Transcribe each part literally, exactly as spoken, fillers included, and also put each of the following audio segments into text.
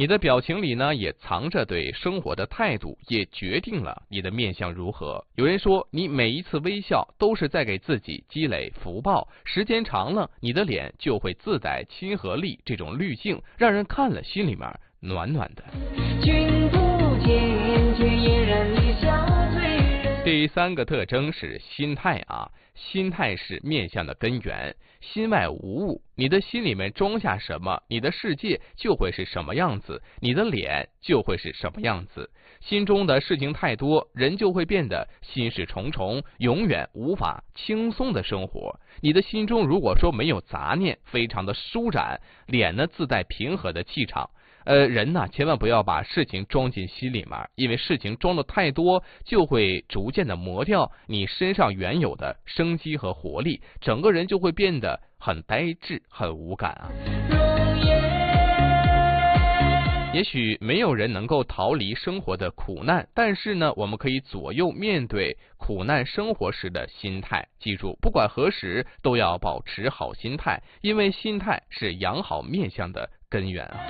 你的表情里呢，也藏着对生活的态度，也决定了你的面相如何。有人说，你每一次微笑都是在给自己积累福报，时间长了，你的脸就会自带亲和力这种滤镜，让人看了心里面暖暖的。 君不见，却嫣然一笑醉人。 第三个特征是心态啊，心态是面相的根源。心外无物，你的心里面装下什么，你的世界就会是什么样子，你的脸就会是什么样子。心中的事情太多，人就会变得心事重重，永远无法轻松的生活。你的心中如果说没有杂念，非常的舒展，脸呢自带平和的气场。呃，人呢，千万不要把事情装进心里面，因为事情装的太多，就会逐渐的磨掉你身上原有的生机和活力，整个人就会变得很呆滞、很无感啊。也许没有人能够逃离生活的苦难，但是呢，我们可以左右面对苦难生活时的心态。记住，不管何时都要保持好心态，因为心态是养好面相的根源啊。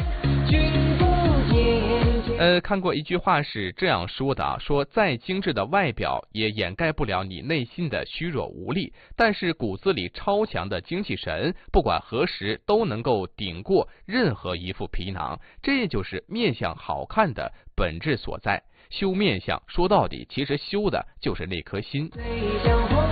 呃，看过一句话是这样说的啊，说再精致的外表也掩盖不了你内心的虚弱无力，但是骨子里超强的精气神，不管何时都能够顶过任何一副皮囊。这就是面相好看的本质所在。修面相说到底，其实修的就是那颗心。